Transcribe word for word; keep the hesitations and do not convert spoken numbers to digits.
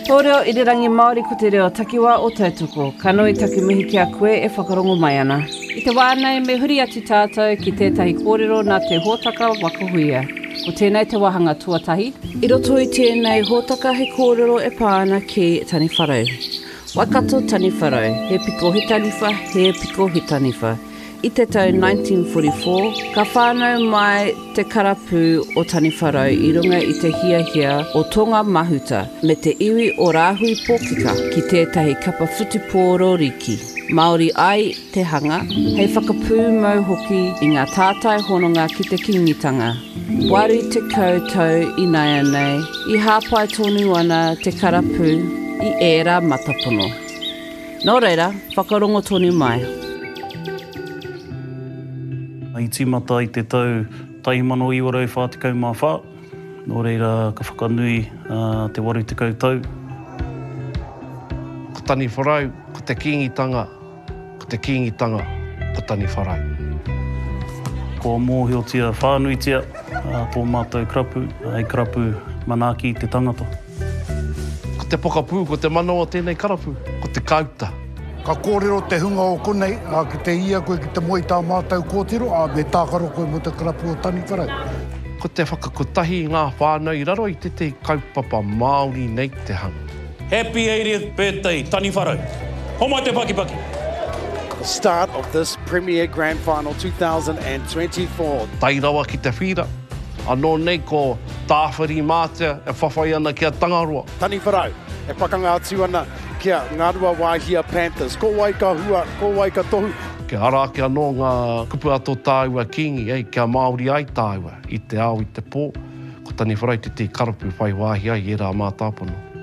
Tō reo i re rangi Māori ko te reo takiwā o taituko, kanoi taki mihi ki a koe e whakarongo mai ana. I te wānei me huri atu tātou ki tētahi kōrero nā te hōtaka wakahuia. O tēnei te wahanga tuatahi. I roto i tēnei hōtaka he kōrero e pāna ki tani wharau. Waikato tani wharau, he piko he taniwha, he piko he taniwha. I te tau nineteen forty-four, ka whānau mai te karapu o tani wharau i runga i te hiahia o Tonga Mahuta me te iwi o Rāhui Pōkeka ki tētahi kapa whutupōro riki. Māori ai te hanga, hei whakapū mau hoki i ngā tātai hononga ki te kingitanga. Wari te koutou i nei nei, i hāpai tonu ana te karapu i ērā matapono. Nō reira, whakarongo tonu mai. I tīmata i te tau taihimano iwarau whātikau mā whā. Nō reira ka whakanui uh, te waru tekau tau. Ko tani wharau, ko te kingitanga, ko te kingitanga, ko tani wharau. Ko mōhiotia whānuitia uh, tō mātou krapu, ei krapu manaki i te tangata. Ko te pokapū, ko te manawa tēnei karapu, ko te kauta. Ka kōrero te hunga o konei, a ki te ia koe ki te moi tā mātou kōtiro, a me tākaro koe mo te karapu o tani wharau. Ko te whakakotahi ngā whānau i raro i te te kaupapa Māori nei te hanga. Happy eightieth birthday, tani wharau. Homai te pakipaki. Start of this Premier Grand Final two thousand twenty-four. Tai rawa ki te whira, anō nei ko tāwhiri mātea e whawhai ana kia tangaroa. Tani wharau, e pakanga atu ana kia Ngārua Wāhia Panthers. Ko wai ka hua, ko wai ka tohu. Ke arake anō ngā kupu ato tāua kingi, ei, kia Māori ai tāua, i te ao i te pō. Ko tani wharai te te karapu whai wāhia i e rā mātāpono.